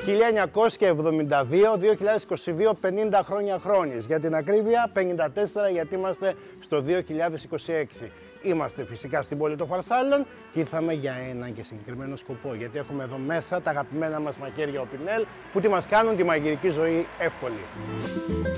1972, 2022, 50 χρόνια χρόνιες. Για την ακρίβεια, 54, γιατί είμαστε στο 2026. Είμαστε φυσικά στην πόλη των Φαρσάλων και ήρθαμε για έναν και συγκεκριμένο σκοπό. Γιατί έχουμε εδώ μέσα τα αγαπημένα μας μαχαίρια Opinel που τι μας κάνουν τη μαγειρική ζωή εύκολη.